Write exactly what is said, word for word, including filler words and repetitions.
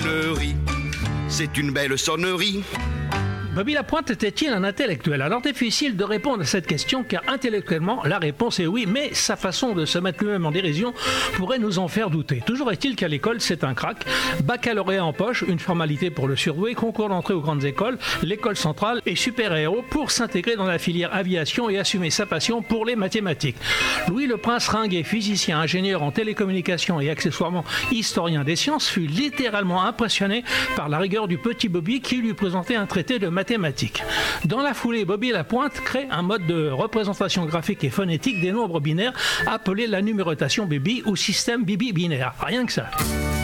sonnerie. C'est une belle sonnerie. Bobby Lapointe était-il un intellectuel? Alors difficile de répondre à cette question car intellectuellement la réponse est oui, mais sa façon de se mettre lui-même en dérision pourrait nous en faire douter. Toujours est-il qu'à l'école c'est un crack, baccalauréat en poche, une formalité pour le surdoué, concours d'entrée aux grandes écoles, l'école centrale et super-héros pour s'intégrer dans la filière aviation et assumer sa passion pour les mathématiques. Louis le Prince Ringuet, physicien, ingénieur en télécommunications et accessoirement historien des sciences, fut littéralement impressionné par la rigueur du petit Bobby qui lui présentait un traité de mathématiques. Dans la foulée, Bobby Lapointe crée un mode de représentation graphique et phonétique des nombres binaires appelé la numérotation Bibi ou système Bibi binaire. Rien que ça.